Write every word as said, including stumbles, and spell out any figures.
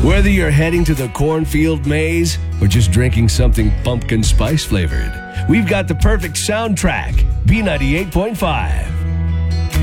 Whether you're heading to the cornfield maze or just drinking something pumpkin spice flavored, we've got the perfect soundtrack. B ninety-eight point five.